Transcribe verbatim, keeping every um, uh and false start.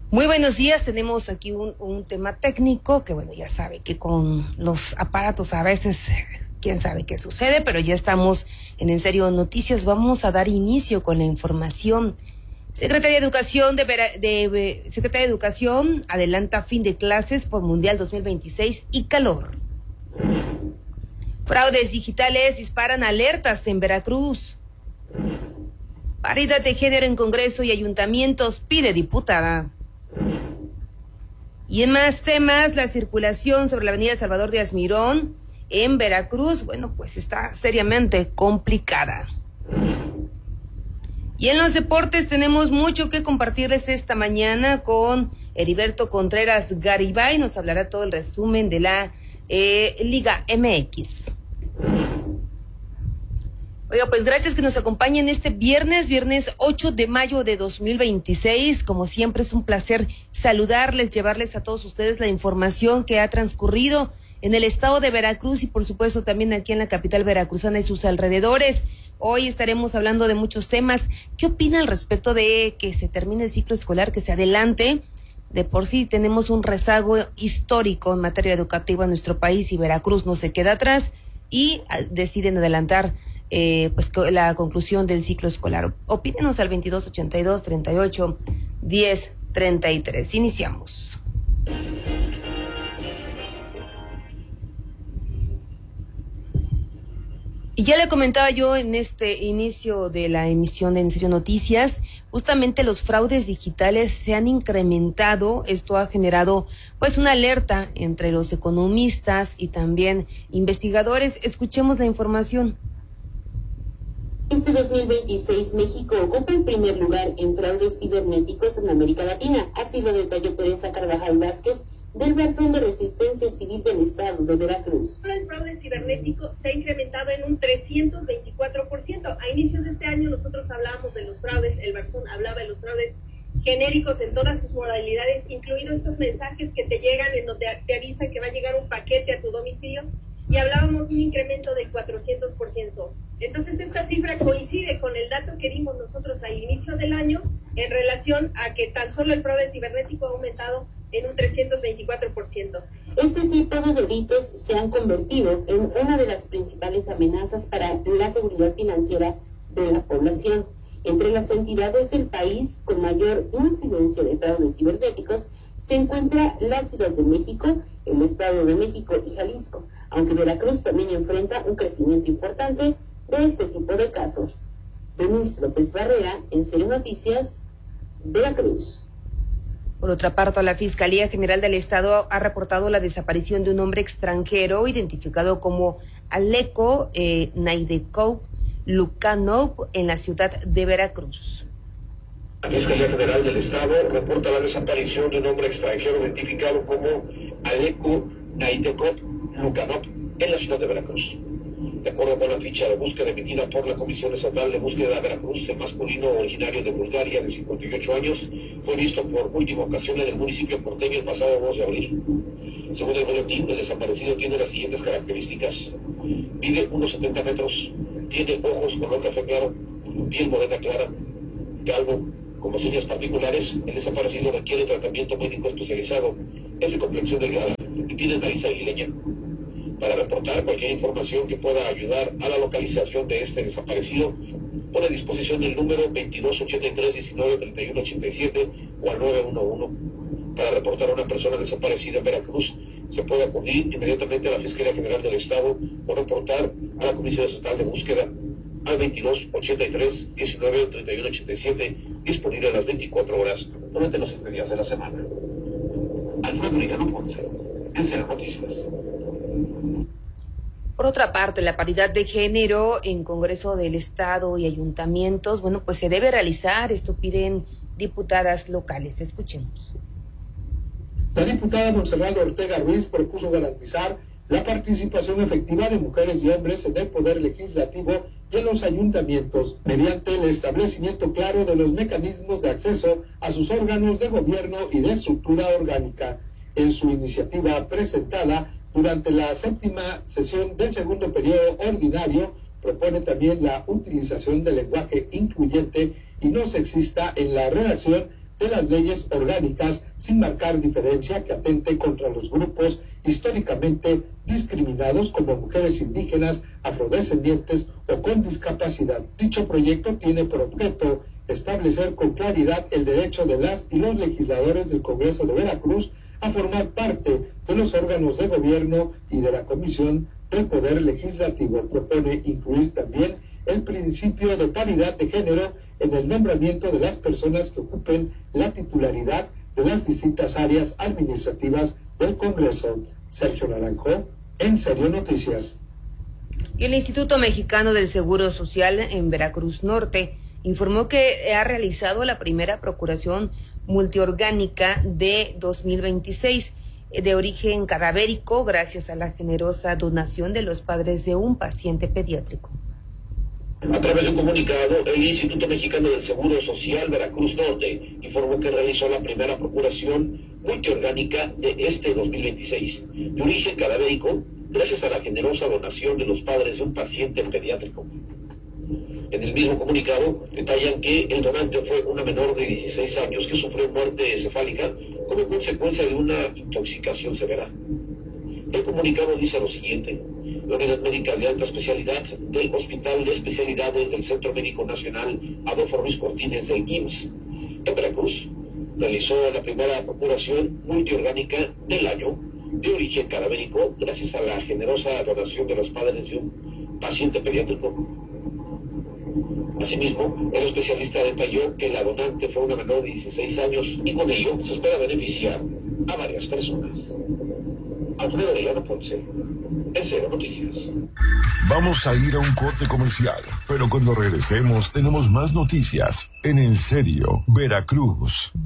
Muy buenos días, tenemos aquí un, un tema técnico que bueno, ya sabe que con los aparatos a veces, quién sabe qué sucede, pero ya estamos en En Serio Noticias. Vamos a dar inicio con la información. Secretaría de Educación de, Vera, de Secretaría de Educación adelanta fin de clases por Mundial dos mil veintiséis y calor. Fraudes digitales disparan alertas en Veracruz. Paridad de género en Congreso y ayuntamientos pide diputada. Y en más temas, la circulación sobre la avenida Salvador Díaz Mirón en Veracruz, bueno, pues está seriamente complicada. Y en los deportes tenemos mucho que compartirles esta mañana con Heriberto Contreras Garibay. Nos hablará todo el resumen de la eh, Liga M X. Oiga, pues gracias que nos acompañen este viernes, viernes ocho de mayo de dos mil veintiséis. Como siempre es un placer saludarles, llevarles a todos ustedes la información que ha transcurrido en el estado de Veracruz y por supuesto también aquí en la capital veracruzana y sus alrededores. Hoy estaremos hablando de muchos temas. ¿Qué opina al respecto de que se termine el ciclo escolar, que se adelante? De por sí tenemos un rezago histórico en materia educativa en nuestro país y Veracruz no se queda atrás y deciden adelantar Eh, pues la conclusión del ciclo escolar. Opínenos al veintidós ochenta y dos treinta y ocho diez treinta y tres. Iniciamos. Y ya le comentaba yo en este inicio de la emisión de En Serio Noticias, justamente los fraudes digitales se han incrementado. Esto ha generado pues una alerta entre los economistas y también investigadores. Escuchemos la información. Este dos mil veintiséis, México ocupa el primer lugar en fraudes cibernéticos en América Latina. Así lo detalló Teresa Carvajal Vázquez, del Barzón de Resistencia Civil del Estado de Veracruz. El fraude cibernético se ha incrementado en un trescientos veinticuatro por ciento. A inicios de este año nosotros hablábamos de los fraudes, el Barzón hablaba de los fraudes genéricos en todas sus modalidades, incluidos estos mensajes que te llegan en donde te avisan que va a llegar un paquete a tu domicilio, y hablábamos de un incremento del cuatrocientos por ciento. Entonces esta cifra coincide con el dato que dimos nosotros al inicio del año en relación a que tan solo el fraude cibernético ha aumentado en un trescientos veinticuatro por ciento. Este tipo de delitos se han convertido en una de las principales amenazas para la seguridad financiera de la población. Entre las entidades del país con mayor incidencia de fraudes cibernéticos se encuentra la Ciudad de México, el Estado de México y Jalisco, aunque Veracruz también enfrenta un crecimiento importante de este tipo de casos. Denise López Barrera, En Serio Noticias, Veracruz. Por otra parte, la Fiscalía General del Estado ha reportado la desaparición de un hombre extranjero identificado como Aleco eh, Naidekov Lukanov en la ciudad de Veracruz. La Fiscalía General del Estado reporta la desaparición de un hombre extranjero identificado como Aleco Naidekov Lukanov en la ciudad de Veracruz. De acuerdo con la ficha de búsqueda emitida por la Comisión Estatal de Búsqueda de Veracruz, el masculino originario de Bulgaria de cincuenta y ocho años fue visto por última ocasión en el municipio porteño el pasado dos de abril. Según el boletín, el desaparecido tiene las siguientes características: mide unos setenta metros, tiene ojos color café claro, piel morena clara, calvo. Como señas particulares, el desaparecido requiere tratamiento médico especializado, es de complexión delgada y tiene nariz aguileña. Para reportar cualquier información que pueda ayudar a la localización de este desaparecido, pone a disposición el número veintidós ochenta y tres diecinueve treinta y uno ochenta y siete o al nueve uno uno. Para reportar a una persona desaparecida en Veracruz, se puede acudir inmediatamente a la Fiscalía General del Estado o reportar a la Comisión Estatal de Búsqueda al veintidós ochenta y tres diecinueve treinta y uno ochenta y siete, disponible a las veinticuatro horas durante los siete días de la semana. Alfredo Liriano Ponce, En Serio Noticias. Por otra parte, la paridad de género en Congreso del Estado y ayuntamientos, bueno, pues se debe realizar, esto piden diputadas locales. Escuchemos. La diputada Montserrat Ortega Ruiz propuso garantizar la participación efectiva de mujeres y hombres en el poder legislativo y en los ayuntamientos, mediante el establecimiento claro de los mecanismos de acceso a sus órganos de gobierno y de estructura orgánica. En su iniciativa presentada durante la séptima sesión del segundo periodo ordinario, propone también la utilización del lenguaje incluyente y no sexista en la redacción de las leyes orgánicas sin marcar diferencia que atente contra los grupos históricamente discriminados como mujeres indígenas, afrodescendientes o con discapacidad. Dicho proyecto tiene por objeto establecer con claridad el derecho de las y los legisladores del Congreso de Veracruz a formar parte de los órganos de gobierno y de la Comisión del Poder Legislativo. Propone incluir también el principio de paridad de género en el nombramiento de las personas que ocupen la titularidad de las distintas áreas administrativas del Congreso. Sergio Naranjo, En Serio Noticias. Y el Instituto Mexicano del Seguro Social en Veracruz Norte informó que ha realizado la primera procuración multiorgánica de dos mil veintiséis de origen cadavérico gracias a la generosa donación de los padres de un paciente pediátrico. A través de un comunicado, el Instituto Mexicano del Seguro Social Veracruz Norte informó que realizó la primera procuración multiorgánica de este dos mil veintiséis, de origen cadavérico, gracias a la generosa donación de los padres de un paciente pediátrico. En el mismo comunicado, detallan que el donante fue una menor de dieciséis años que sufrió muerte encefálica como consecuencia de una intoxicación severa. El comunicado dice lo siguiente: la unidad médica de alta especialidad del Hospital de Especialidades del Centro Médico Nacional Adolfo Ruiz Cortines del I M S S en Veracruz realizó la primera procuración multiorgánica del año de origen cadavérico gracias a la generosa donación de los padres de un paciente pediátrico. Asimismo, el especialista detalló que la donante fue una menor de dieciséis años y con ello se espera beneficiar a varias personas. Alfredo Arellano Ponce, En Serio Noticias. Vamos a ir a un corte comercial, pero cuando regresemos tenemos más noticias en En Serio Veracruz.